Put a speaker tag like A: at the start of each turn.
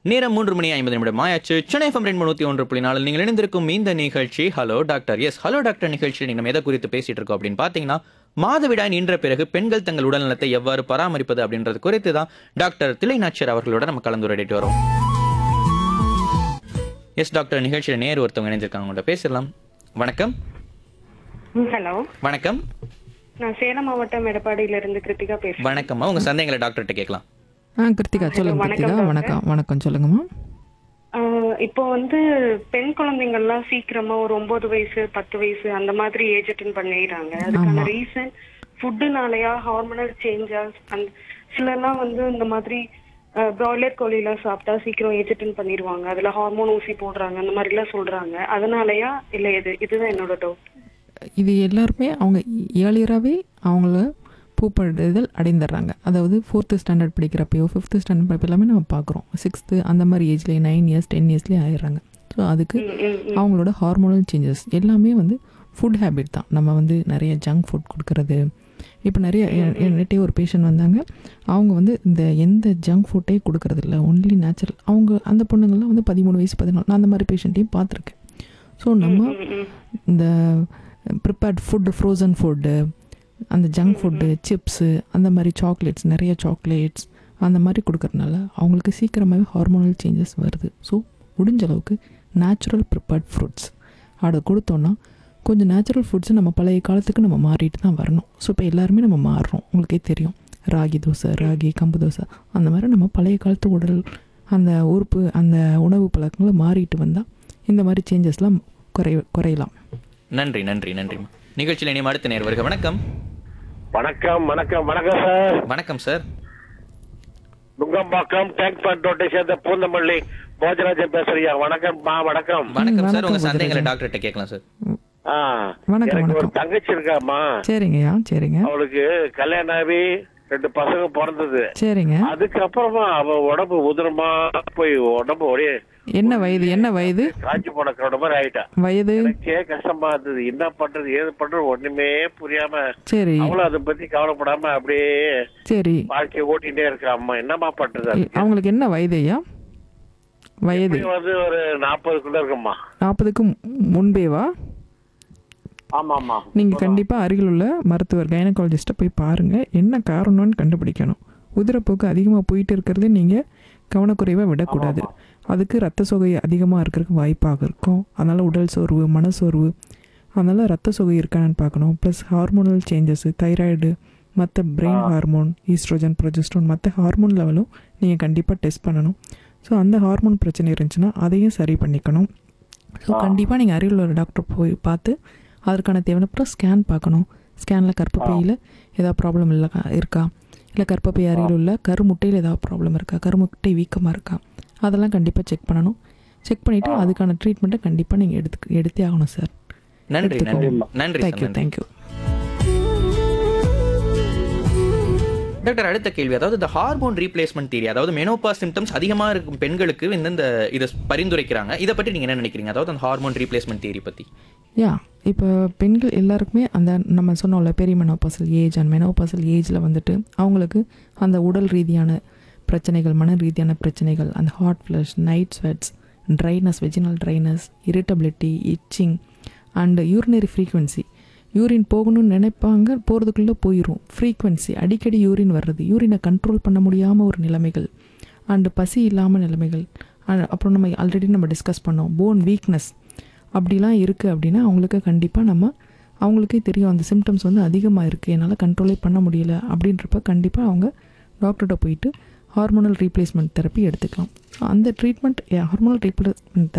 A: நேரம் 3:50 ஆயாச்சு. சென்னை FM 101.4 நீங்கள் இணைந்திருக்கும் இந்த நிகழ்ச்சி hello doctor. S, hello doctor நிகழ்ச்சியில் நம்ம எதை குறித்து பேசிட்டு இருக்கோம் அப்படின்னு பார்த்தீங்கன்னா, மாதவிடாய் நின்ற பிறகு பெண்கள் தங்கள் உடல்நலத்தை எவ்வாறு பராமரிப்பது அப்படின்றது குறித்து தான் டாக்டர் தில்லைநாச்சியார் அவர்களோட நம்ம கலந்துரையாடிட்டு வரோம். எஸ் டாக்டர், நிகழ்ச்சியில் நேர் ஒருத்தவங்க இணைஞ்சிருக்காங்க, அவங்கள்ட்ட பேசிடலாம். வணக்கம்.
B: ஹலோ,
A: வணக்கம்.
B: நான் சேலம் மாவட்டம் எடப்பாடியில இருந்து கிருத்திகா பேசுறேன்.
A: வணக்கம்மா, உங்க சந்தேகங்களை டாக்டர்கிட்ட கேட்கலாம்.
C: கிருத்திகா சொல்லுங்க.
B: வணக்கம்
C: கிருத்திகா, வணக்கம். வணக்கம், சொல்லுங்கம்மா.
B: இப்போ பெண் குழந்தைங்கள்லாம் சீக்கிரமா ஒரு 9 வயசு 10 வயசு அந்த மாதிரி ஏஜ் அட்டன் பண்ணிடுறாங்க. அதுக்கான ரீசன் ஃபுட்டுனாலயா, ஹார்மோனல் சேஞ்சஸ், சிலர்லாம் இந்த மாதிரி பிராய்லர் கோழிலாம் சாப்பிட்டா சீக்கிரம் ஏஜ் அட்டன் பண்ணிடுவாங்க, அதுல ஹார்மோன் ஊசி போடுறாங்க, அந்த மாதிரி எல்லாம் சொல்றாங்க. அதனாலயா இல்ல இதுதான் என்னோட டவுட்.
C: இது எல்லாருமே அவங்க ஏர்லியராகவே அவங்கள பூப்படைதல் அடைந்துடுறாங்க. அதாவது 4th ஸ்டாண்டர்ட் படிக்கிறப்பையோ 5th ஸ்டாண்டர்ட் படிப்போ எல்லாமே நம்ம பார்க்குறோம். 6th அந்த மாதிரி ஏஜ்லேயே 9 இயர்ஸ் 10 இயர்ஸ்லேயே ஆயிடுறாங்க. ஸோ அதுக்கு அவங்களோட ஹார்மோனல் சேஞ்சஸ் எல்லாமே ஃபுட் ஹேபிட் தான். நம்ம நிறைய ஜங்க் ஃபுட் கொடுக்கறது. இப்போ நிறைய என்கிட்டே ஒரு பேஷண்ட் வந்தாங்க. அவங்க இந்த எந்த ஜங்க் ஃபுட்டே கொடுக்கறதில்ல, ஒன்லி நேச்சுரல். அவங்க அந்த பொண்ணுங்கள்லாம் 13 வயசு 14, நான் அந்த மாதிரி பேஷண்ட்டையும் பார்த்துருக்கேன். ஸோ நம்ம இந்த ப்ரிப்பேர்ட் ஃபுட்டு, ஃப்ரோசன் ஃபுட்டு, அந்த ஜங்க் ஃபுட்டு, சிப்ஸு, அந்த மாதிரி சாக்லேட்ஸ், நிறைய சாக்லேட்ஸ் அந்த மாதிரி கொடுக்கறதுனால அவங்களுக்கு சீக்கிரமாகவே ஹார்மோனல் சேஞ்சஸ் வருது. ஸோ முடிஞ்ச அளவுக்கு நேச்சுரல் ப்ரிப்பேர்ட் ஃப்ரூட்ஸ் அதை கொடுத்தோன்னா கொஞ்சம் நேச்சுரல் ஃபுட்ஸு நம்ம பழைய காலத்துக்கு நம்ம மாறிட்டு தான் வரணும். ஸோ இப்போ எல்லாருமே நம்ம மாறுறோம், உங்களுக்கே தெரியும். ராகி தோசை, ராகி கம்பு தோசை, அந்த மாதிரி நம்ம பழைய காலத்து உடல் அந்த உறுப்பு அந்த உணவு பழக்கங்களை மாறிட்டு வந்தால் இந்த மாதிரி சேஞ்சஸ்லாம் குறையலாம்.
A: நன்றி நன்றி நன்றிம்மா. நிகழ்ச்சியில் இனிமே அடுத்த நேர் வருக. வணக்கம்.
D: வணக்கம் வணக்கம் வணக்கம் சார்.
A: வணக்கம் சார்.
D: நுங்கம்பாக்கம் டேங்க் பண்ட் ரோட்டை சேர்ந்த பூந்தமல்லி போஜராஜன் பேசுறியா? வணக்கம்.
A: வணக்கம் சார், உங்க சந்தேகங்களை டாக்டர்கிட்ட கேட்கலாம் சார்.
D: எனக்கு ஒரு தங்கச்சி இருக்காமா.
C: சரிங்கய்யா. சரிங்க.
D: அவளுக்கு கல்யாணம் ஆகி 2 பசங்க பிறந்தது.
C: சரிங்க.
D: அதுக்கப்புறமா அவ உடம்பு உதிரமா போய் உடம்பு ஒரே
C: என்ன வயது
D: காஞ்சி போன மாதிரி ஆயிட்டா.
C: வயது
D: எனக்கே கஷ்டமா இருந்தது, என்ன பண்றது ஏது பண்றது ஒண்ணுமே புரியாம.
C: சரி.
D: அவளும் அதை பத்தி கவலைப்படாம அப்படியே
C: சரி
D: வாழ்க்கையை ஓட்டிகிட்டே இருக்கா. அம்மா என்னமா பண்றது?
C: அவங்களுக்கு என்ன வயது ஐயா? வயது
D: ஒரு 40க்குள்ள இருக்குமா.
C: 40க்கு முன்பேவா?
D: ஆமாமா.
C: நீங்கள் கண்டிப்பாக அருகில் உள்ள மருத்துவர் கைனகாலஜிஸ்ட்டை போய் பாருங்கள். என்ன காரணம்னு கண்டுபிடிக்கணும். உதிரப்போக்கு அதிகமாக போயிட்டு இருக்கிறது நீங்கள் கவனக்குறைவாக விடக்கூடாது. அதுக்கு ரத்த சோகை அதிகமாக இருக்கிறதுக்கு வாய்ப்பாக இருக்கும். அதனால் உடல் சோர்வு, மனசோர்வு, அதனால் ரத்த சோகை இருக்கான்னு பார்க்கணும். ப்ளஸ் ஹார்மோனல் சேஞ்சஸ், தைராய்டு, மற்ற பிரெயின் ஹார்மோன், ஈஸ்ட்ரோஜன், ப்ரொஜெஸ்ட்ரான், மற்ற ஹார்மோன் லெவலும் நீங்கள் கண்டிப்பாக டெஸ்ட் பண்ணணும். ஸோ அந்த ஹார்மோன் பிரச்சனை இருந்துச்சுன்னா அதையும் சரி பண்ணிக்கணும். ஸோ கண்டிப்பாக நீங்கள் அருகில் உள்ள டாக்டர் போய் பார்த்து அதற்கான தேவையான அப்புறம் ஸ்கேன் பார்க்கணும். ஸ்கேனில் கர்ப்பப்பையில் ஏதாவது ப்ராப்ளம் இருக்கா, இல்லை கர்ப்பப்பை அருகில் உள்ள கருமுட்டையில் ஏதாவது ப்ராப்ளம் இருக்கா, கருமுட்டை வீக்கமாக இருக்கா, அதெல்லாம் கண்டிப்பாக செக் பண்ணணும். செக் பண்ணிவிட்டு அதுக்கான ட்ரீட்மெண்ட்டை கண்டிப்பாக நீங்கள் எடுத்தே ஆகணும் சார்.
A: நன்றி நன்றி.
C: தேங்க்யூ.
A: டாக்டர், அடுத்த கேள்வி, அதாவது இந்த ஹார்மோன் ரீப்ளேஸ்மெண்ட் தியரி, அதாவது மெனோபாஸ் சிம்டம்ஸ் அதிகமாக இருக்கும் பெண்களுக்கு இந்த இதை பரிந்துரைக்கிறாங்க. இதை பற்றி நீங்கள் என்ன நினைக்கிறீங்க? அதாவது அந்த ஹார்மோன் ரீப்ளேஸ்மெண்ட் தியரி பற்றி.
C: இப்போ பெண்கள் எல்லாருக்குமே அந்த நம்ம சொன்னோம்ல பெரிய மெனோபாசல் ஏஜ் அண்ட் மெனோபாசல் ஏஜில் அவங்களுக்கு அந்த உடல் ரீதியான பிரச்சனைகள், மன ரீதியான பிரச்சனைகள், அந்த hot flush, night sweats, dryness, vaginal dryness, irritability, itching and urinary frequency. Urine போகணும்னு நினைப்பாங்க, போகிறதுக்குள்ளே போயிடும். ஃப்ரீக்வன்சி, அடிக்கடி யூரின் வர்றது, யூரினை கண்ட்ரோல் பண்ண முடியாமல் ஒரு நிலைமைகள், அண்டு பசி இல்லாமல் நிலைமைகள், அப்புறம் நம்ம ஆல்ரெடி டிஸ்கஸ் பண்ணோம் போன் வீக்னஸ், அப்படிலாம் இருக்குது அப்படின்னா அவங்களுக்கு கண்டிப்பாக அவங்களுக்கே தெரியும் அந்த சிம்டம்ஸ் அதிகமாக இருக்குது, என்னால் கண்ட்ரோலே பண்ண முடியல அப்படின்றப்ப கண்டிப்பாக அவங்க டாக்டர்கிட்ட போயிட்டு ஹார்மோனல் ரீப்ளேஸ்மெண்ட் தெரப்பி எடுத்துக்கலாம். ஸோ அந்த ட்ரீட்மெண்ட் ஹார்மோனல் ரீப்ளேஸ்மெண்ட் தெரப்பி